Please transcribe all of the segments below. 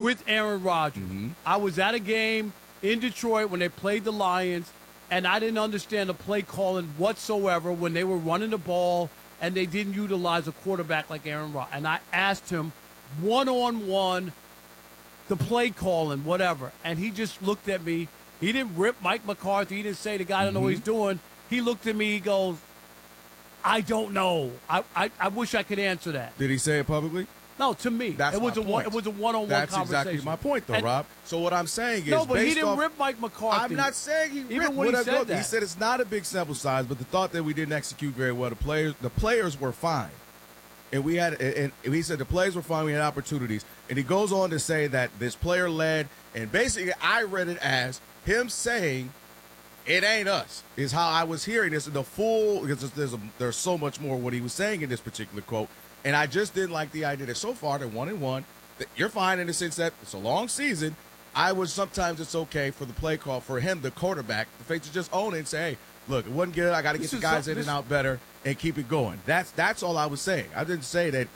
with Aaron Rodgers. Mm-hmm. I was at a game in Detroit when they played the Lions, and I didn't understand the play calling whatsoever when they were running the ball and they didn't utilize a quarterback like Aaron Rodgers. And I asked him one-on-one, the play calling, whatever, and he just looked at me. He didn't rip Mike McCarthy. He didn't say the guy don't know what he's doing. He looked at me. He goes, I don't know. I wish I could answer that. Did he say it publicly? No, to me. That's it was my point. It was a one-on-one That's conversation. exactly my point, though, Rob. So what I'm saying is, no, but he based didn't off, rip Mike McCarthy. I'm not saying he Even ripped. when he said that. He said it's not a big sample size, but the thought that we didn't execute very well. The players were fine, and he said the players were fine. We had opportunities, and he goes on to say that this player led, and basically I read it as him saying, "It ain't us," is how I was hearing this in the full, because there's so much more what he was saying in this particular quote. And I just didn't like the idea that so far they're 1-1. That you're fine in the sense that it's a long season. Sometimes it's okay for the play call, for him, the quarterback, the face to just own it and say, hey, look, it wasn't good. I got to get the guys in and out better and keep it going. That's all I was saying. I didn't say that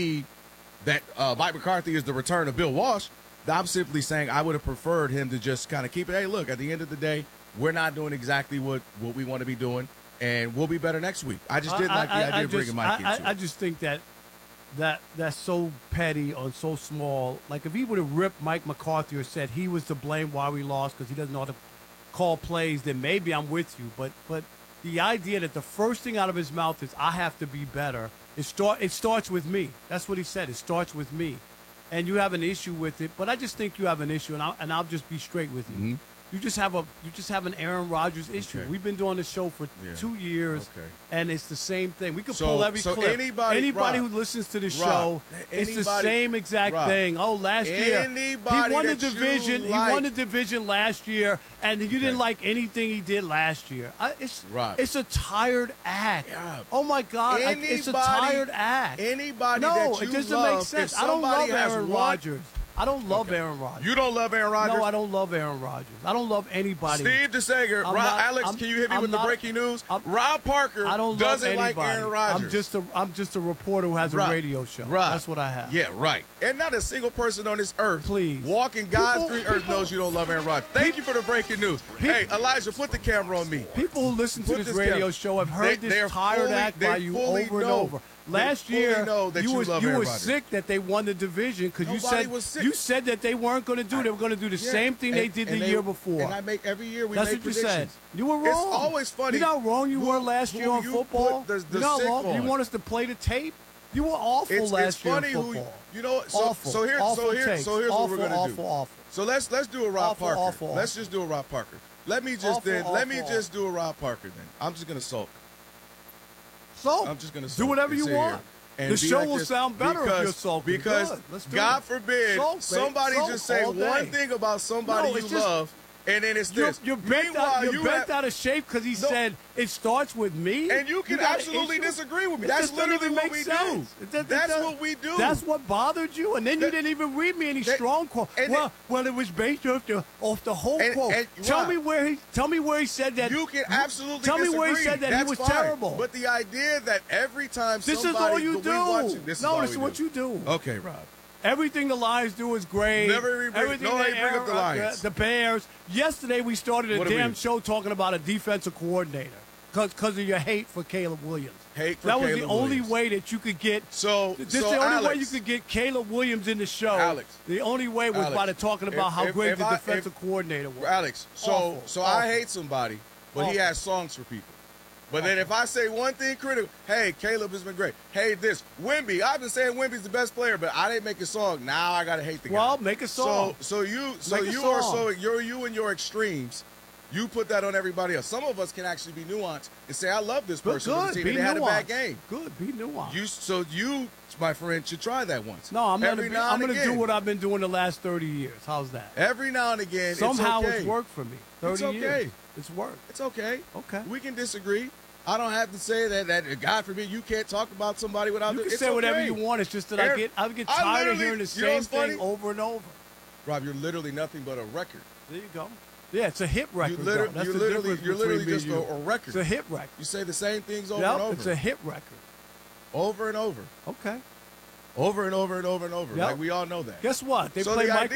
Mike McCarthy is the return of Bill Walsh. I'm simply saying I would have preferred him to just kind of keep it. Hey, look, at the end of the day, we're not doing exactly what we want to be doing, and we'll be better next week. I just didn't like the idea of bringing Mike into it. I just think that's so petty or so small. Like, if he would have ripped Mike McCarthy or said he was to blame why we lost because he doesn't know how to call plays, then maybe I'm with you. But the idea that the first thing out of his mouth is, I have to be better, it starts with me. That's what he said. It starts with me. And you have an issue with it, but I just think you have an issue, and I'll just be straight with you. Mm-hmm. You just have an Aaron Rodgers issue. Okay. We've been doing this show for 2 years, and it's the same thing. We could pull every clip. Anybody Rob, who listens to the show, it's the same exact Rob, thing. Oh, last year he won the division. He won the division last year, and you didn't like anything he did last year. It's a tired act. Yeah. Oh my God, it's a tired act. Anybody no, that you it doesn't love, make sense. if I don't love Aaron one, Rodgers. I don't love Aaron Rodgers. You don't love Aaron Rodgers? No, I don't love Aaron Rodgers. I don't love anybody. Steve DeSager, Alex, can you hit me with the breaking news? Rob Parker doesn't like Aaron Rodgers. I'm just a reporter who has a radio show. That's what I have. Yeah, right. And not a single person on this earth, walking God's green earth, knows you don't love Aaron Rodgers. Thank you for the breaking news. Hey, Elijah, put the camera on me. People who listen to this radio show have heard this tired act by you over and over. Last year, you were sick that they won the division because you said that they weren't going to do. They were going to do the same thing they did the year before. And every year we That's make what you predictions. said. You were wrong. It's always funny. You know how wrong you were last year on football. You know how wrong. You want us to play the tape? You were awful last year on football. Awful. So here's what we're going to do. Awful. So let's do a Rob Parker. Let's just do a Rob Parker. Let me just do a Rob Parker then. I'm just going to sulk. So I'm just gonna do whatever you want. The show will sound better if you're sulking. Because God forbid somebody just say one thing about somebody you love, and then it's this. You're bent out of shape because he said it starts with me. And you can absolutely disagree with me. That's literally what we do. That's what we do. That's what bothered you, and then you didn't even read me any strong quote. Well, it was based off the whole quote. Tell me where he said that. You can absolutely tell me where he said that he was terrible. But the idea that every time this is all you do. This is what you do. Okay, Rob. Everything the Lions do is great. Everything bring up the Lions. The Bears. Yesterday we started a damn show talking about a defensive coordinator because of your hate for Caleb Williams. That was the only way that you could get. This is the only way you could get Caleb Williams in the show. Alex, the only way was by talking about how great the defensive coordinator was. Alex, I hate somebody, but he has songs for people. But then if I say one thing critical, hey, Caleb has been great. Hey, Wemby, I've been saying Wemby's the best player, but I didn't make a song. Now I gotta hate the guy. Well, make a song. You and your extremes. You put that on everybody else. Some of us can actually be nuanced and say, I love this person on the team, and they had a bad game. Good, be nuanced. You, my friend, should try that once. No, I'm gonna do what I've been doing the last 30 years. How's that? Every now and again, somehow it's okay. It's worked for me. 30 years. It's worked. It's okay. Okay. We can disagree. I don't have to say that God forbid you can't talk about somebody without. You can say whatever you want. It's just that I get tired of hearing the same thing over and over. Rob, you're literally nothing but a record. There you go. Yeah, it's a hit record. You're literally just a record. It's a hit record. You say the same things over and over. It's a hit record. Over and over. Okay. Over and over and over and over. Yep. Like we all know that. Guess what? They play Mike